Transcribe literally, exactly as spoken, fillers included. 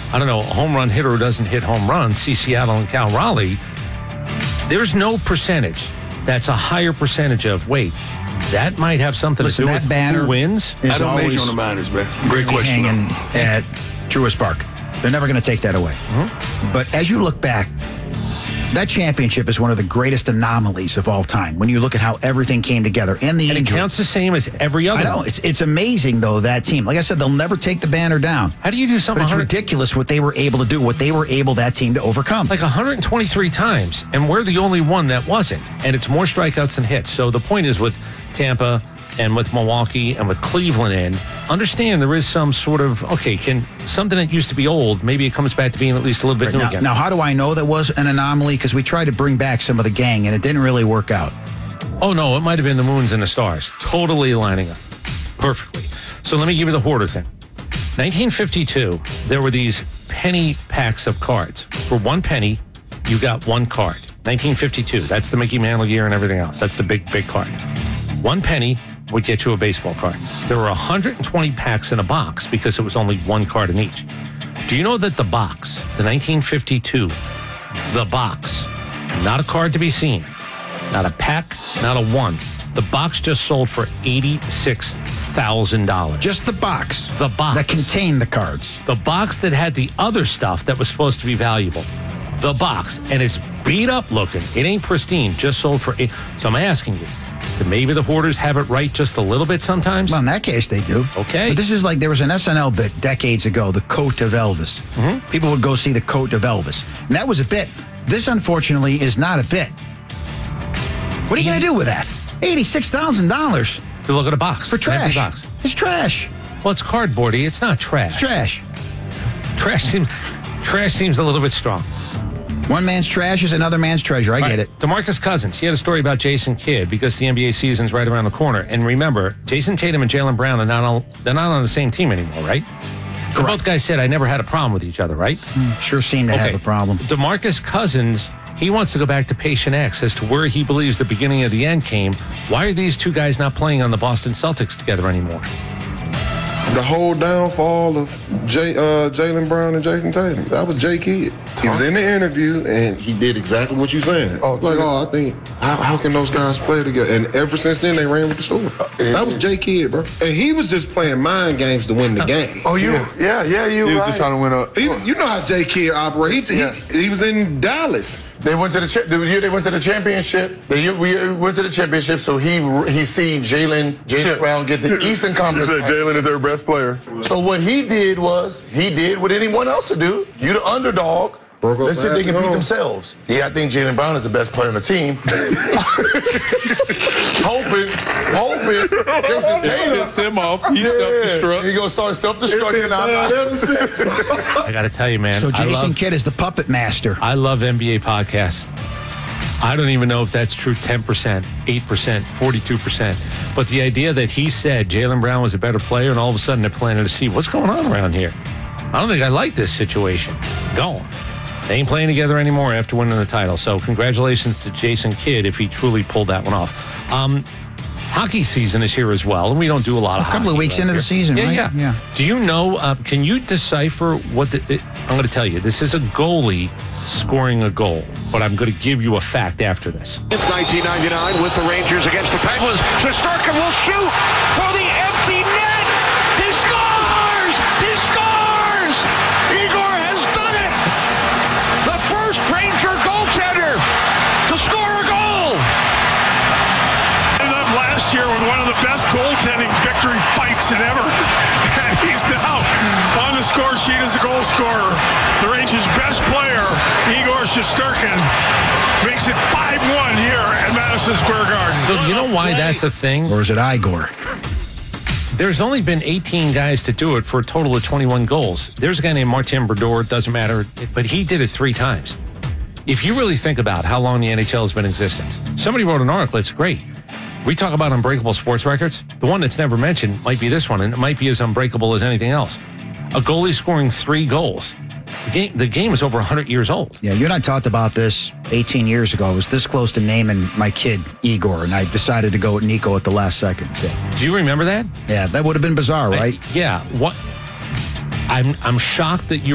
I don't know, a home run hitter who doesn't hit home runs, see Seattle and Cal Raleigh, there's no percentage that's a higher percentage of, wait, that might have something Listen, to do that with banner who wins? I don't major on the minors, man. Great question. Hanging at Truist Park. They're never going to take that away. Mm-hmm. But as you look back, that championship is one of the greatest anomalies of all time when you look at how everything came together. And the And it injury. counts the same as every other I know. one. It's, it's amazing, though, that team. Like I said, they'll never take the banner down. How do you do something But it's one hundred ridiculous what they were able to do, what they were able, that team, to overcome. like one hundred twenty-three times, and we're the only one that wasn't. And it's more strikeouts than hits. So the point is with Tampa and with Milwaukee and with Cleveland in, understand there is some sort of, okay, can something that used to be old, maybe it comes back to being at least a little bit new now, again. now, how do I know that was an anomaly? Because we tried to bring back some of the gang, and it didn't really work out. Oh, no, it might have been the moons and the stars. Totally lining up perfectly. So let me give you the hoarder thing. nineteen fifty-two, there were these penny packs of cards. For one penny, you got one card. nineteen fifty-two, that's the Mickey Mantle year and everything else. That's the big, big card. One penny would get you a baseball card. There were one hundred twenty packs in a box because it was only one card in each. Do you know that the box, the nineteen fifty-two, the box, not a card to be seen, not a pack, not a one, the box just sold for eighty-six thousand dollars. Just the box. The box. That contained the cards. The box that had the other stuff that was supposed to be valuable. The box. And it's beat up looking. It ain't pristine. Just sold for eight. So I'm asking you, that maybe the hoarders have it right just a little bit sometimes? Well, in that case, they do. Okay. But this is like, there was an S N L bit decades ago, The Coat of Elvis. Mm-hmm. People would go see The Coat of Elvis. And that was a bit. This, unfortunately, is not a bit. What are you going to do with that? eighty-six thousand dollars To look at a box. for An empty trash. box. It's trash. Well, it's cardboardy. It's not trash. It's trash. Trash, seems, trash seems a little bit strong. One man's trash is another man's treasure. I All get right, it. DeMarcus Cousins, he had a story about Jason Kidd because the N B A season's right around the corner. And remember, Jason Tatum and Jaylen Brown are not on, they're not on the same team anymore, right? Correct. Both guys said I never had a problem with each other, right? Sure seem to have a problem. DeMarcus Cousins, he wants to go back to patient X as to where he believes the beginning of the end came. Why are these two guys not playing on the Boston Celtics together anymore? The whole downfall of Jay, uh, Jaylen Brown and Jason Tatum, that was Jay Kidd. He was in the interview, and he did exactly what you saying. Oh, like, oh, I think, how, how can those guys play together? And ever since then, they ran with the story. That was Jay Kidd, bro. And he was just playing mind games to win the game. Oh, you? Yeah, yeah, you He was right. just trying to win a... He, you know how Jay Kidd operates. He, Yeah. he, he was in Dallas. They went to the cha- the year they went to the championship. They year we went to the championship, so he he seen Jaylen Jaylen Brown get the Eastern Conference. He said Jaylen is their best player. So what he did was he did what anyone else would do. You the underdog. Broke up Let's see if they can fast beat and themselves. Yeah, I think Jaylen Brown is the best player on the team. hoping, hoping. Jason Tatum. him off. He Yeah, self-destruct. he gonna start self-destructing. I got to tell you, man. So I Jason love, Kidd is the puppet master. I love N B A podcasts. I don't even know if that's true ten percent, eight percent, forty-two percent. But the idea that he said Jaylen Brown was a better player and all of a sudden they're planning to see what's going on around here. I don't think I like this situation. Go on. They ain't playing together anymore after winning the title. So congratulations to Jason Kidd if he truly pulled that one off. Um, hockey season is here as well, and we don't do a lot of A couple of hockey weeks around into the here. season, yeah, right? Yeah, Yeah. Do you know, uh, can you decipher what the, it, I'm going to tell you, this is a goalie scoring a goal, but I'm going to give you a fact after this. It's nineteen ninety-nine with the Rangers against the Penguins. Shesterkin will shoot for the empty net. He scores! He scores! Igor has done it! The first Ranger goaltender to score a goal! Ended up last year with one of the best goaltending victory fights in ever. And he's now on the score sheet as a goal scorer. The Rangers' best player, Igor Shesterkin, makes it five one here at Madison Square Garden. So you know why that's a thing? Or is it Igor? There's only been eighteen guys to do it for a total of twenty-one goals. There's a guy named Martin Brodeur, it doesn't matter, but he did it three times. If you really think about how long the N H L has been in existence, somebody wrote an article, it's great. We talk about unbreakable sports records. The one that's never mentioned might be this one, and it might be as unbreakable as anything else. A goalie scoring three goals. The game, the game is over one hundred years old. Yeah, you and I talked about this eighteen years ago. I was this close to naming my kid Igor, and I decided to go with Nico at the last second. So, Do you remember that? yeah, that would have been bizarre, right? I- yeah. What? I'm I'm shocked that you